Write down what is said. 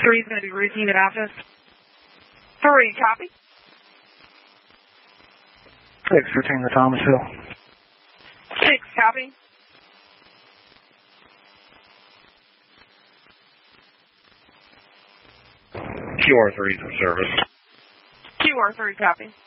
3 is going to be routine at office. 3, copy. 6, routine to Thomasville. 6, copy. QR3 is in service. QR3, copy.